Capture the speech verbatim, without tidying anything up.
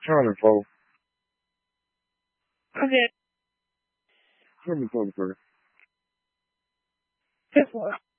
Turn on the phone. Okay. Turn the phone first. Fifth floor.